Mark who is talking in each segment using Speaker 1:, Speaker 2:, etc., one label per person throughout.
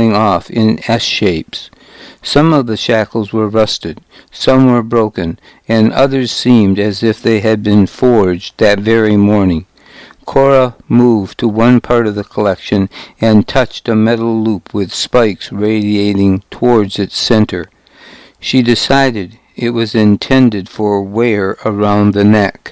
Speaker 1: falling off in S-shapes. Some of the shackles were rusted, some were broken, and others seemed as if they had been forged that very morning. Cora moved to one part of the collection and touched a metal loop with spikes radiating towards its center. She decided it was intended for wear around the neck.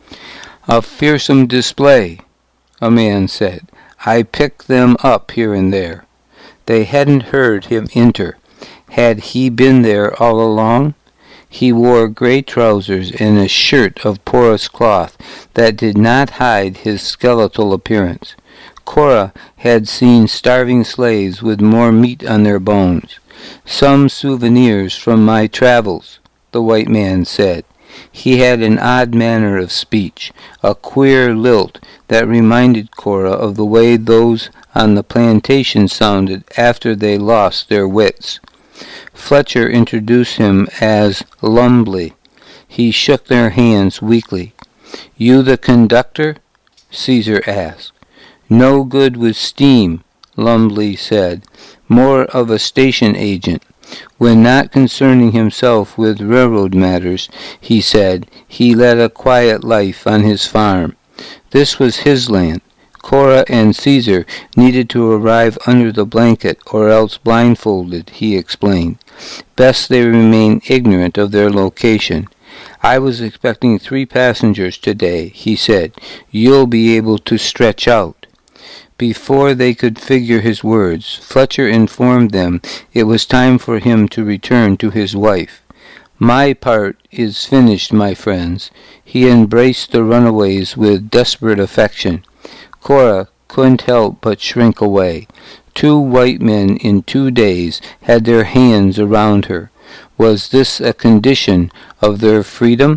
Speaker 1: "A fearsome display," a man said. "I pick them up here and there." They hadn't heard him enter. Had he been there all along? He wore gray trousers and a shirt of porous cloth that did not hide his skeletal appearance. Cora had seen starving slaves with more meat on their bones. "Some souvenirs from my travels," the white man said. He had an odd manner of speech, a queer lilt that reminded Cora of the way those on the plantation sounded after they lost their wits. Fletcher introduced him as Lumley. He shook their hands weakly. "You the conductor?" Caesar asked. "No good with steam," Lumley said. "More of a station agent. When not concerning himself with railroad matters," he said, "he led a quiet life on his farm. This was his land. Cora and Caesar needed to arrive under the blanket or else blindfolded," he explained. "Best they remain ignorant of their location. I was expecting 3 passengers today," he said. "You'll be able to stretch out." Before they could figure his words, Fletcher informed them it was time for him to return to his wife. "My part is finished, my friends." He embraced the runaways with desperate affection. Cora couldn't help but shrink away. 2 white men in 2 days had their hands around her. Was this a condition of their freedom?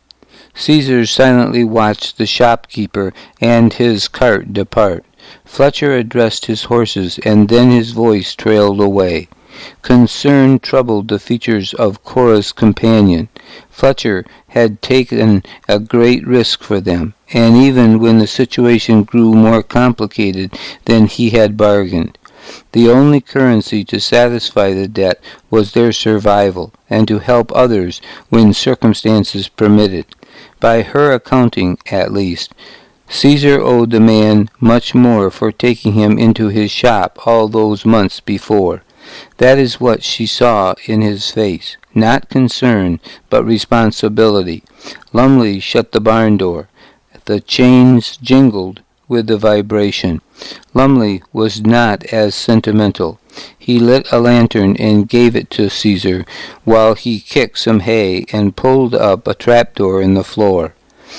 Speaker 1: Caesar silently watched the shopkeeper and his cart depart. Fletcher addressed his horses, and then his voice trailed away. Concern troubled the features of Cora's companion. Fletcher had taken a great risk for them, and even when the situation grew more complicated than he had bargained, the only currency to satisfy the debt was their survival, and to help others when circumstances permitted. By her accounting, at least, Caesar owed the man much more for taking him into his shop all those months before. That is what she saw in his face. Not concern, but responsibility. Lumley shut the barn door. The chains jingled with the vibration. Lumley was not as sentimental. He lit a lantern and gave it to Caesar while he kicked some hay and pulled up a trapdoor in the floor.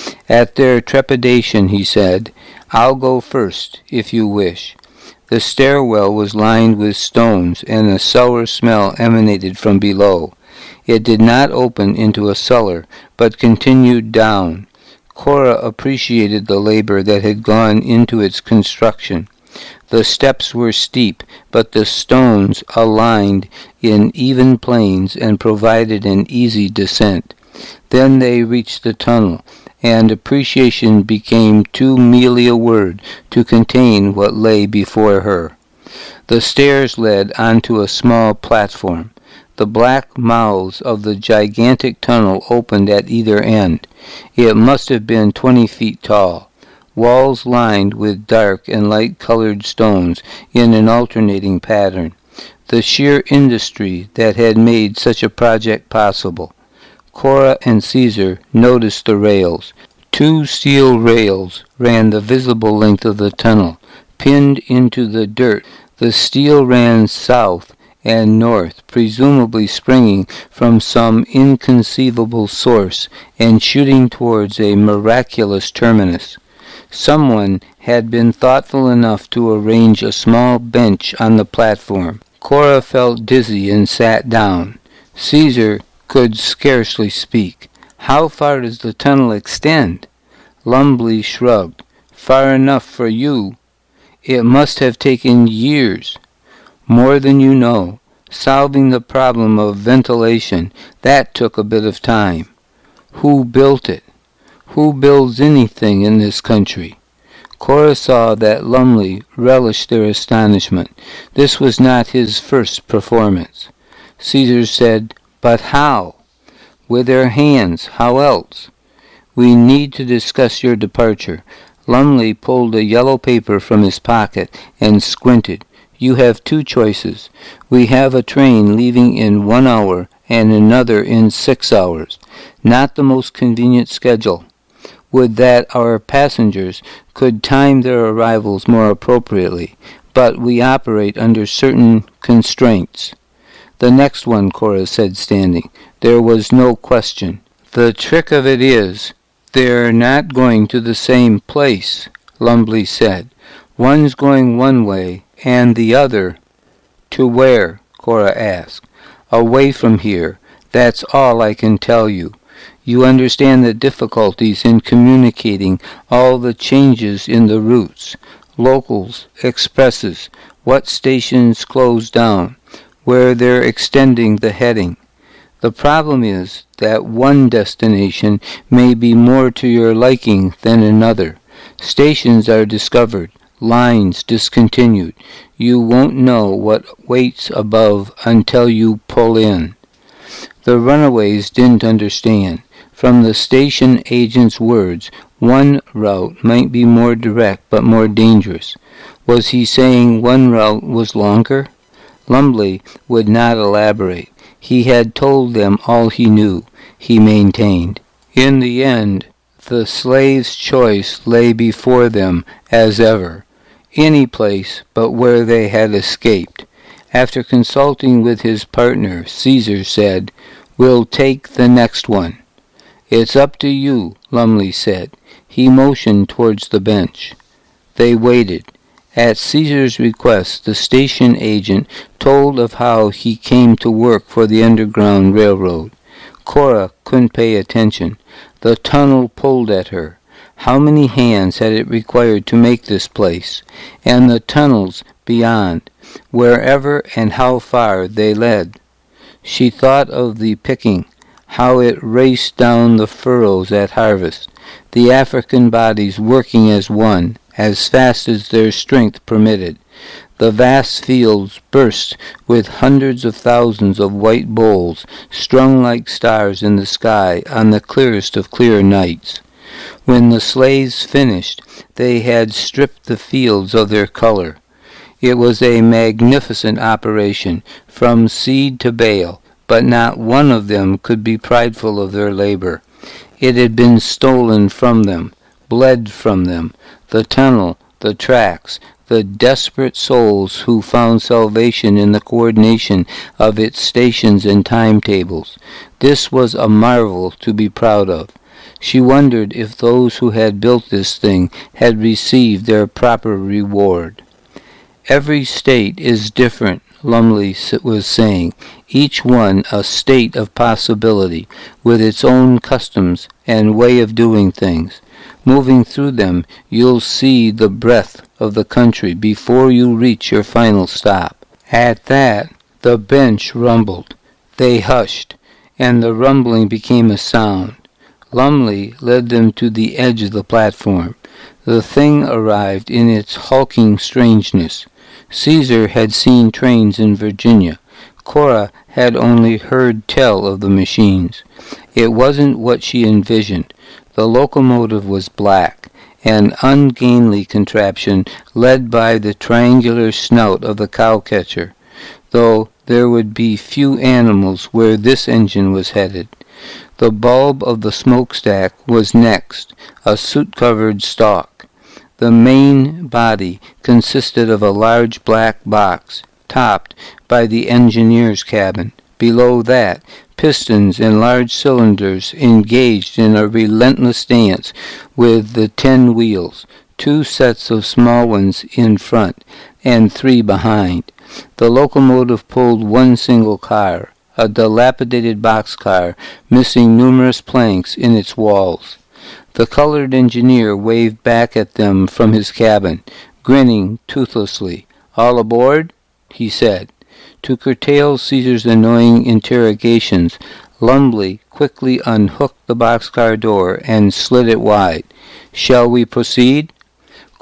Speaker 1: At their trepidation, he said, "I'll go first, if you wish." The stairwell was lined with stones, and a sour smell emanated from below. It did not open into a cellar, but continued down. Cora appreciated the labor that had gone into its construction. The steps were steep, but the stones aligned in even planes and provided an easy descent. Then they reached the tunnel, and appreciation became too mealy a word to contain what lay before her. The stairs led onto a small platform. The black mouths of the gigantic tunnel opened at either end. It must have been 20 feet tall. Walls lined with dark and light-colored stones in an alternating pattern. The sheer industry that had made such a project possible. Cora and Caesar noticed the rails. 2 steel rails ran the visible length of the tunnel, pinned into the dirt. The steel ran south and north, presumably springing from some inconceivable source and shooting towards a miraculous terminus. Someone had been thoughtful enough to arrange a small bench on the platform. Cora felt dizzy and sat down. Caesar could scarcely speak. "How far does the tunnel extend?" Lumley shrugged. "Far enough for you. It must have taken years." "More than you know. Solving the problem of ventilation, that took a bit of time." "Who built it? Who builds anything in this country?" Cora saw that Lumley relished their astonishment. This was not his first performance. Caesar said, "But how?" "With their hands. How else?" "We need to discuss your departure." Lumley pulled a yellow paper from his pocket and squinted. "You have two choices. We have a train leaving in 1 hour and another in 6 hours. Not the most convenient schedule. Would that our passengers could time their arrivals more appropriately, but we operate under certain constraints." "The next one," Cora said, standing. There was no question. "The trick of it is, they're not going to the same place," Lumley said. "One's going one way, and the other—" "To where?" Cora asked. "Away from here. That's all I can tell you. You understand the difficulties in communicating all the changes in the routes, locals, expresses, what stations close down, where they're extending the heading. The problem is that one destination may be more to your liking than another. Stations are discovered, lines discontinued. You won't know what waits above until you pull in." The runaways didn't understand. From the station agent's words, one route might be more direct but more dangerous. Was he saying one route was longer? Lumley would not elaborate. He had told them all he knew, he maintained. In the end, the slave's choice lay before them as ever. Any place but where they had escaped. After consulting with his partner, Caesar said, "We'll take the next one." "It's up to you," Lumley said. He motioned towards the bench. They waited. At Caesar's request, the station agent told of how he came to work for the Underground Railroad. Cora couldn't pay attention. The tunnel pulled at her. How many hands had it required to make this place? And the tunnels beyond, wherever and how far they led. She thought of the picking, how it raced down the furrows at harvest, the African bodies working as one, as fast as their strength permitted. The vast fields burst with hundreds of thousands of white bowls, strung like stars in the sky on the clearest of clear nights. When the slaves finished, they had stripped the fields of their color. It was a magnificent operation, from seed to bale, but not one of them could be prideful of their labor. It had been stolen from them, bled from them, the tunnel, the tracks, the desperate souls who found salvation in the coordination of its stations and timetables. This was a marvel to be proud of. She wondered if those who had built this thing had received their proper reward. "Every state is different," Lumley was saying, "each one a state of possibility, with its own customs and way of doing things. Moving through them, you'll see the breadth of the country before you reach your final stop." At that, the bench rumbled. They hushed, and the rumbling became a sound. Lumley led them to the edge of the platform. The thing arrived in its hulking strangeness. Caesar had seen trains in Virginia. Cora had only heard tell of the machines. It wasn't what she envisioned. The locomotive was black, an ungainly contraption led by the triangular snout of the cowcatcher, though there would be few animals where this engine was headed. The bulb of the smokestack was next, a soot-covered stalk. The main body consisted of a large black box, topped by the engineer's cabin. Below that, pistons and large cylinders engaged in a relentless dance with the 10 wheels, 2 sets of small ones in front and 3 behind. The locomotive pulled one single car, a dilapidated boxcar missing numerous planks in its walls. The colored engineer waved back at them from his cabin, grinning toothlessly. "All aboard?" he said. To curtail Caesar's annoying interrogations, Lumley quickly unhooked the boxcar door and slid it wide. "Shall we proceed?"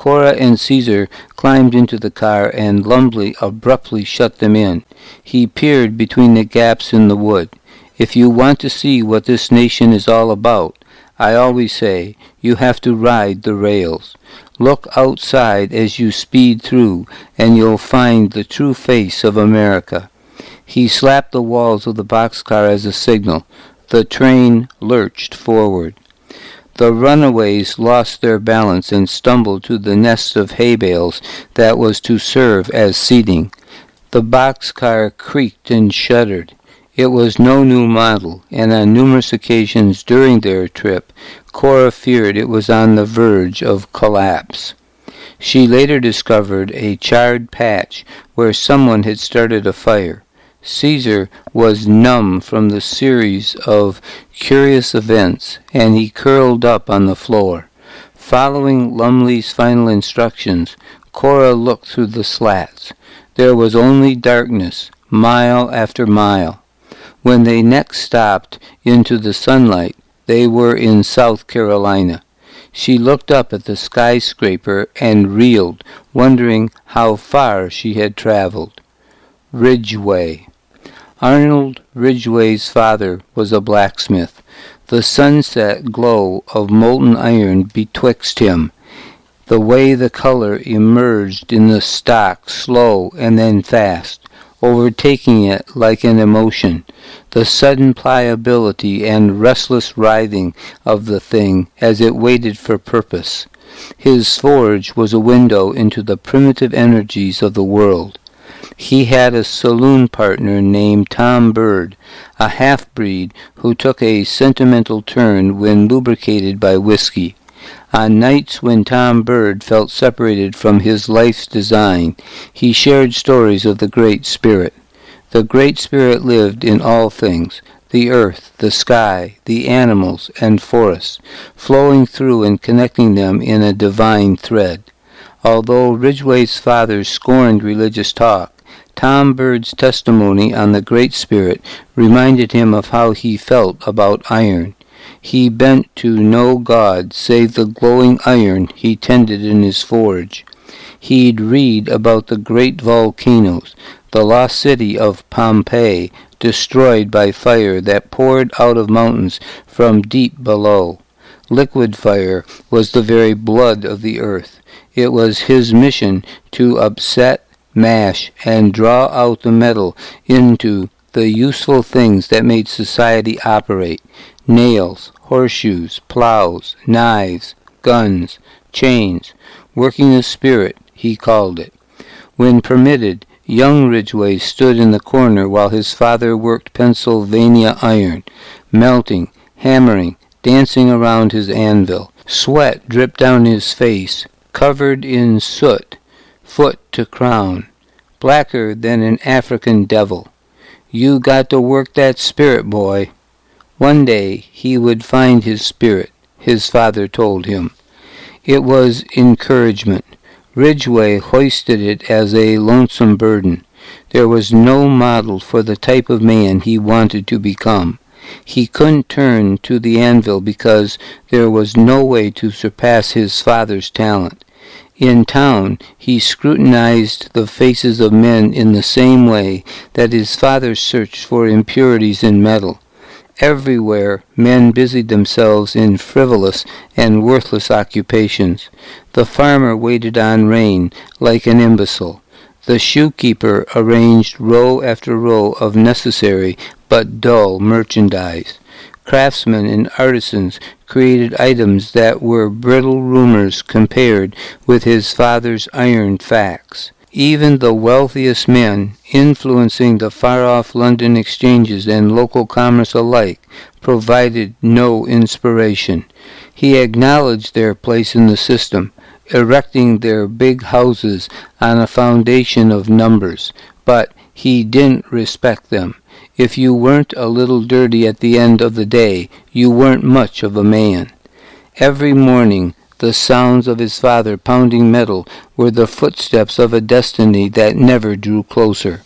Speaker 1: Cora and Caesar climbed into the car, and Lumley abruptly shut them in. He peered between the gaps in the wood. "If you want to see what this nation is all about, I always say, you have to ride the rails. Look outside as you speed through, and you'll find the true face of America." He slapped the walls of the boxcar as a signal. The train lurched forward. The runaways lost their balance and stumbled to the nest of hay bales that was to serve as seating. The boxcar creaked and shuddered. It was no new model, and on numerous occasions during their trip, Cora feared it was on the verge of collapse. She later discovered a charred patch where someone had started a fire. Caesar was numb from the series of curious events, and he curled up on the floor. Following Lumley's final instructions, Cora looked through the slats. There was only darkness, mile after mile. When they next stopped into the sunlight, they were in South Carolina. She looked up at the skyscraper and reeled, wondering how far she had traveled. Ridgway. Arnold Ridgway's father was a blacksmith. The sunset glow of molten iron betwixt him, the way the color emerged in the stock slow and then fast, overtaking it like an emotion, the sudden pliability and restless writhing of the thing as it waited for purpose. His forge was a window into the primitive energies of the world. He had a saloon partner named Tom Bird, a half-breed who took a sentimental turn when lubricated by whiskey. On nights when Tom Bird felt separated from his life's design, he shared stories of the Great Spirit. The Great Spirit lived in all things, the earth, the sky, the animals, and forests, flowing through and connecting them in a divine thread. Although Ridgway's father scorned religious talk, Tom Bird's testimony on the Great Spirit reminded him of how he felt about iron. He bent to no god save the glowing iron he tended in his forge. He'd read about the great volcanoes, the lost city of Pompeii, destroyed by fire that poured out of mountains from deep below. Liquid fire was the very blood of the earth. It was his mission to upset, mash, and draw out the metal into the useful things that made society operate: nails, horseshoes, plows, knives, guns, chains. Working the spirit, he called it. When permitted, young Ridgway stood in the corner while his father worked Pennsylvania iron, melting, hammering, dancing around his anvil. Sweat dripped down his face, covered in soot, foot to crown, blacker than an African devil. "You got to work that spirit, boy." One day he would find his spirit, his father told him. It was encouragement. Ridgway hoisted it as a lonesome burden. There was no model for the type of man he wanted to become. He couldn't turn to the anvil because there was no way to surpass his father's talent. In town, he scrutinized the faces of men in the same way that his father searched for impurities in metal. Everywhere, men busied themselves in frivolous and worthless occupations. The farmer waited on rain like an imbecile. The shoekeeper arranged row after row of necessary but dull merchandise. Craftsmen and artisans created items that were brittle rumors compared with his father's iron facts. Even the wealthiest men, influencing the far-off London exchanges and local commerce alike, provided no inspiration. He acknowledged their place in the system, erecting their big houses on a foundation of numbers, but he didn't respect them. If you weren't a little dirty at the end of the day, you weren't much of a man. Every morning, the sounds of his father pounding metal were the footsteps of a destiny that never drew closer.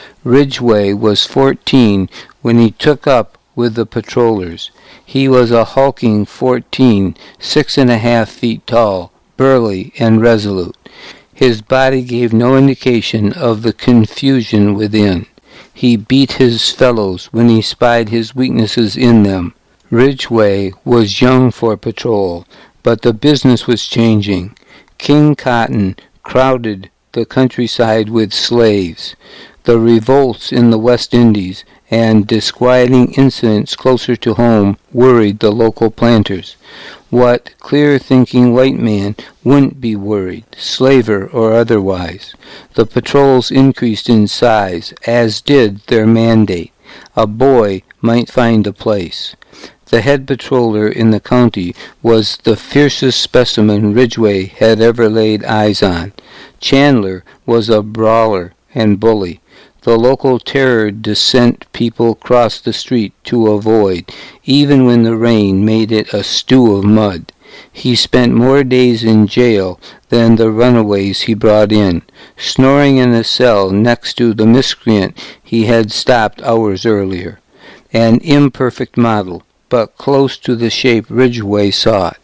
Speaker 1: Ridgway was 14 when he took up with the patrollers. He was a hulking 14, 6.5 feet tall, burly and resolute. His body gave no indication of the confusion within. He beat his fellows when he spied his weaknesses in them. Ridgway was young for patrol, but the business was changing. King Cotton crowded the countryside with slaves. The revolts in the West Indies and disquieting incidents closer to home worried the local planters. What clear-thinking white man wouldn't be worried, slaver or otherwise? The patrols increased in size, as did their mandate. A boy might find a place. The head patroller in the county was the fiercest specimen Ridgway had ever laid eyes on. Chandler was a brawler and bully. The local terror descent people crossed the street to avoid, even when the rain made it a stew of mud. He spent more days in jail than the runaways he brought in, snoring in a cell next to the miscreant he had stopped hours earlier. An imperfect model, but close to the shape Ridgway sought.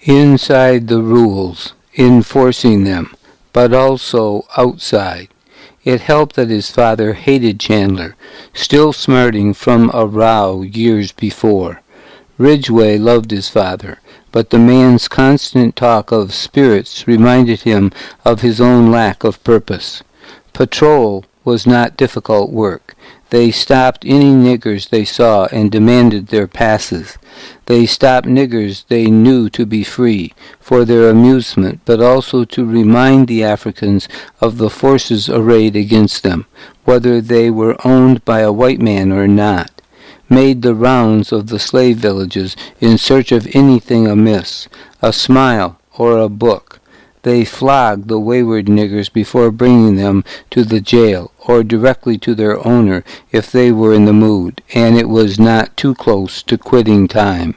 Speaker 1: Inside the rules, enforcing them, but also outside. It helped that his father hated Chandler, still smarting from a row years before. Ridgway loved his father, but the man's constant talk of spirits reminded him of his own lack of purpose. Patrol was not difficult work. They stopped any niggers they saw and demanded their passes. They stopped niggers they knew to be free, for their amusement, but also to remind the Africans of the forces arrayed against them, whether they were owned by a white man or not. Made the rounds of the slave villages in search of anything amiss, a smile or a book. They flogged the wayward niggers before bringing them to the jail, or directly to their owner if they were in the mood, and it was not too close to quitting time.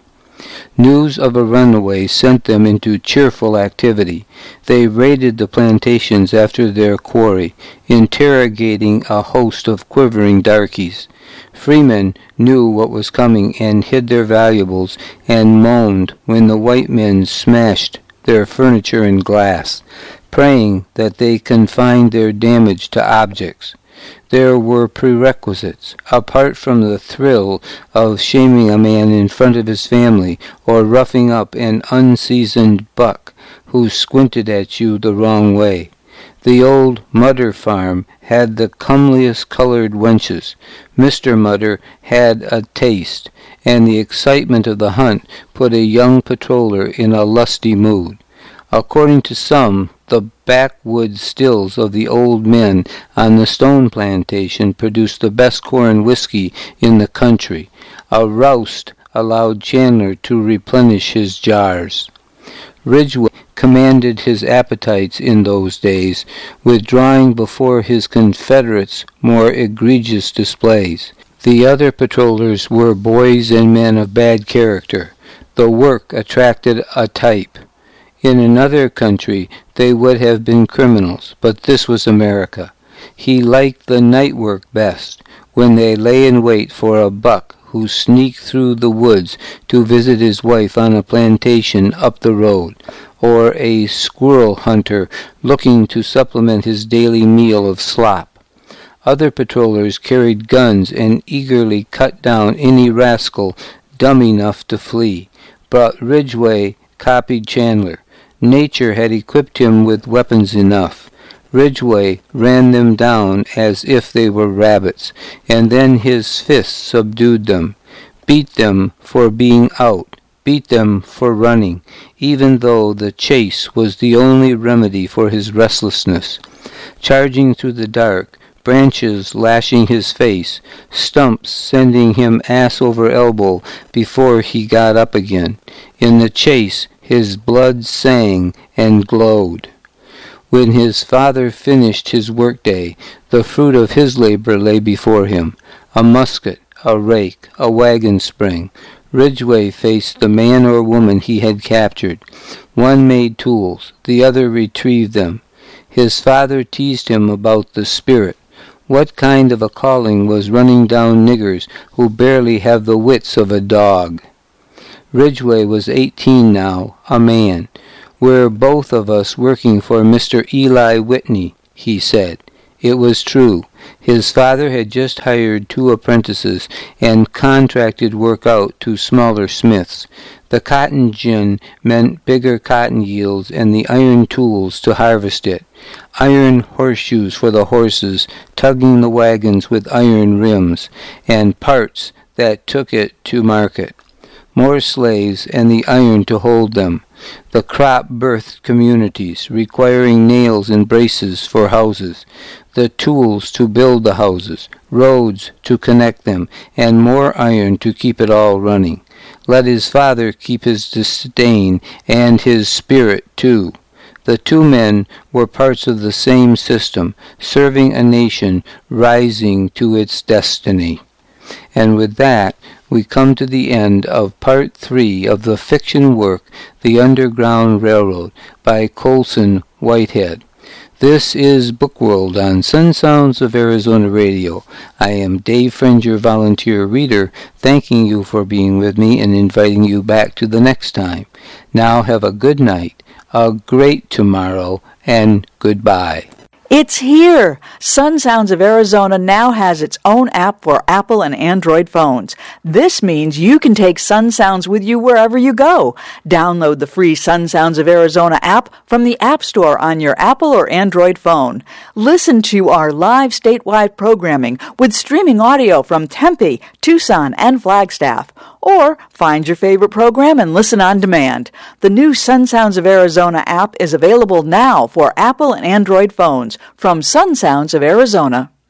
Speaker 1: News of a runaway sent them into cheerful activity. They raided the plantations after their quarry, interrogating a host of quivering darkies. Freemen knew what was coming and hid their valuables and moaned when the white men smashed their furniture and glass, praying that they confined their damage to objects. There were prerequisites, apart from the thrill of shaming a man in front of his family or roughing up an unseasoned buck who squinted at you the wrong way. The old Mutter farm had the comeliest colored wenches. Mr. Mutter had a taste, and the excitement of the hunt put a young patroller in a lusty mood. According to some, the backwood stills of the old men on the stone plantation produced the best corn whiskey in the country. A roust allowed Chandler to replenish his jars. Ridgway commanded his appetites in those days, withdrawing before his Confederates' more egregious displays. The other patrollers were boys and men of bad character. The work attracted a type. In another country they would have been criminals, but this was America. He liked the night work best, when they lay in wait for a buck who sneaked through the woods to visit his wife on a plantation up the road, or a squirrel hunter looking to supplement his daily meal of slop. Other patrollers carried guns and eagerly cut down any rascal dumb enough to flee, but Ridgway copied Chandler. Nature had equipped him with weapons enough. Ridgway ran them down as if they were rabbits, and then his fists subdued them, beat them for being out, beat them for running, even though the chase was the only remedy for his restlessness. Charging through the dark, branches lashing his face, stumps sending him ass over elbow before he got up again. In the chase, his blood sang and glowed. When his father finished his workday, the fruit of his labor lay before him. A musket, a rake, a wagon spring. Ridgway faced the man or woman he had captured. One made tools, the other retrieved them. His father teased him about the spirit. What kind of a calling was running down niggers who barely have the wits of a dog? Ridgway was 18 now, a man. "We're both of us working for Mr. Eli Whitney," he said. It was true. His father had just hired 2 apprentices and contracted work out to smaller smiths. The cotton gin meant bigger cotton yields and the iron tools to harvest it. Iron horseshoes for the horses, tugging the wagons with iron rims, and parts that took it to market. More slaves and the iron to hold them. The crop birthed communities, requiring nails and braces for houses, the tools to build the houses, roads to connect them, and more iron to keep it all running. Let his father keep his disdain and his spirit too. The 2 men were parts of the same system, serving a nation rising to its destiny. And with that, we come to the end of Part 3 of the fiction work, The Underground Railroad, by Colson Whitehead. This is Bookworld on Sun Sounds of Arizona Radio. I am Dave Fringer, volunteer reader, thanking you for being with me and inviting you back to the next time. Now have a good night, a great tomorrow, and goodbye.
Speaker 2: It's here! Sun Sounds of Arizona now has its own app for Apple and Android phones. This means you can take Sun Sounds with you wherever you go. Download the free Sun Sounds of Arizona app from the App Store on your Apple or Android phone. Listen to our live statewide programming with streaming audio from Tempe, Tucson, and Flagstaff. Or find your favorite program and listen on demand. The new Sun Sounds of Arizona app is available now for Apple and Android phones from Sun Sounds of Arizona.